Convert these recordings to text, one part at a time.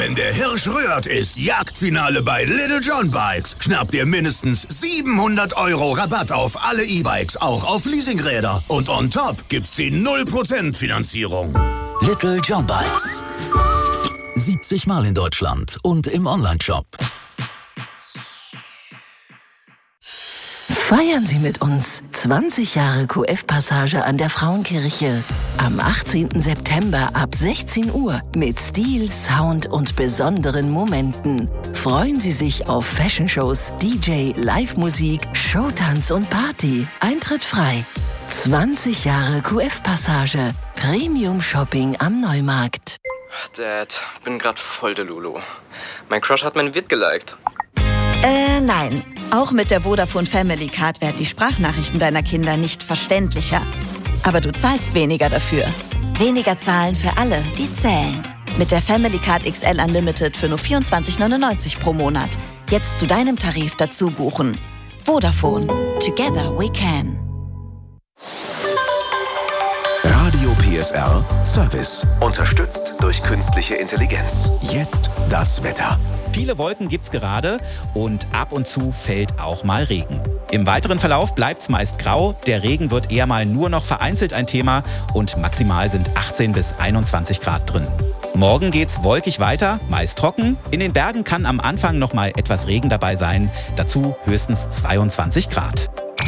Wenn der Hirsch rührt, ist Jagdfinale bei Little John Bikes. Schnapp dir mindestens 700 € Rabatt auf alle E-Bikes, auch auf Leasingräder. Und on top gibt's die 0% Finanzierung. Little John Bikes. 70 Mal in Deutschland und im Onlineshop. Feiern Sie mit uns 20 Jahre QF-Passage an der Frauenkirche. Am 18. September ab 16 Uhr mit Stil, Sound und besonderen Momenten. Freuen Sie sich auf Fashion-Shows, DJ, Live-Musik, Showtanz und Party. Eintritt frei. 20 Jahre QF-Passage. Premium-Shopping am Neumarkt. Dad, bin grad voll der Lulu. Mein Crush hat mein Vid geliked. Nein. Auch mit der Vodafone Family Card werden die Sprachnachrichten deiner Kinder nicht verständlicher. Aber du zahlst weniger dafür. Weniger zahlen für alle, die zählen. Mit der Family Card XL Unlimited für nur 24,99 pro Monat. Jetzt zu deinem Tarif dazu buchen. Vodafone. Together we can. Radio PSR Service. Unterstützt durch künstliche Intelligenz. Jetzt das Wetter. Viele Wolken gibt's gerade und ab und zu fällt auch mal Regen. Im weiteren Verlauf bleibt's meist grau, der Regen wird eher mal nur noch vereinzelt ein Thema und maximal sind 18 bis 21 Grad drin. Morgen geht's wolkig weiter, meist trocken. In den Bergen kann am Anfang noch mal etwas Regen dabei sein, dazu höchstens 22 Grad.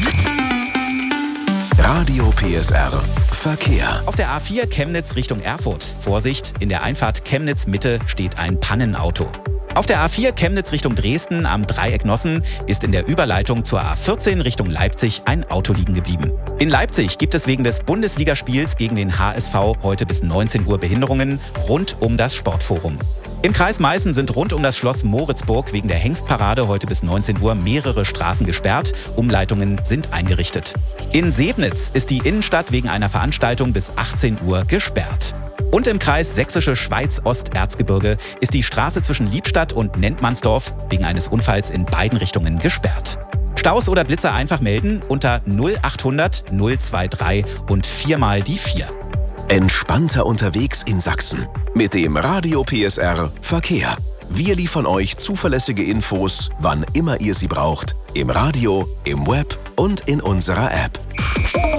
Radio PSR Verkehr. Auf der A4 Chemnitz Richtung Erfurt. Vorsicht, in der Einfahrt Chemnitz Mitte steht ein Pannenauto. Auf der A4 Chemnitz Richtung Dresden am Dreieck Nossen ist in der Überleitung zur A14 Richtung Leipzig ein Auto liegen geblieben. In Leipzig gibt es wegen des Bundesligaspiels gegen den HSV heute bis 19 Uhr Behinderungen rund um das Sportforum. Im Kreis Meißen sind rund um das Schloss Moritzburg wegen der Hengstparade heute bis 19 Uhr mehrere Straßen gesperrt. Umleitungen sind eingerichtet. In Sebnitz ist die Innenstadt wegen einer Veranstaltung bis 18 Uhr gesperrt. Und im Kreis Sächsische Schweiz-Osterzgebirge ist die Straße zwischen Liebstadt und Nentmannsdorf wegen eines Unfalls in beiden Richtungen gesperrt. Staus oder Blitzer einfach melden unter 0800 023 und 4 mal die 4. Entspannter unterwegs in Sachsen. Mit dem Radio PSR Verkehr. Wir liefern euch zuverlässige Infos, wann immer ihr sie braucht. Im Radio, im Web und in unserer App.